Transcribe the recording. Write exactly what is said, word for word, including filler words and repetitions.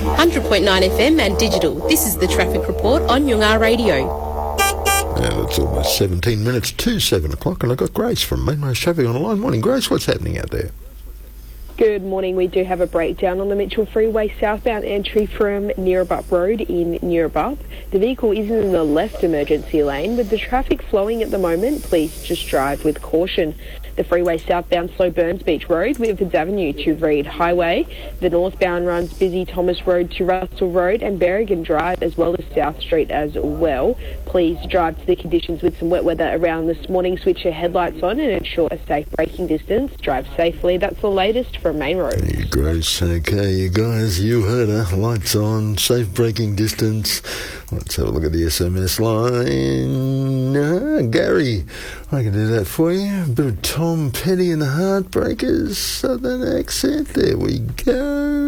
one hundred point nine F M and digital. This is the Traffic Report on Yungar Radio. And it's almost seventeen minutes to seven o'clock, and I've got Grace from Mainways Traffic on the line. Morning, Grace. What's happening out there? Good morning. We do have a breakdown on the Mitchell Freeway southbound entry from Neerabup Road in Neerabup. The vehicle is in the left emergency lane. With the traffic flowing at the moment, please just drive with caution. The freeway southbound slow Burns Beach Road, Whitfords Avenue to Reed Highway. The northbound runs busy Thomas Road to Russell Road and Berrigan Drive, as well as South Street as well. Please drive to the conditions with some wet weather around this morning. Switch your headlights on and ensure a safe braking distance. Drive safely. That's the latest from Main Road. Hey, Grace. Okay, you guys, you heard her. Lights on, safe braking distance. Let's have a look at the S M S line. Uh, Gary, I can do that for you. A bit of Tom Petty and the Heartbreakers, Southern accent. There we go.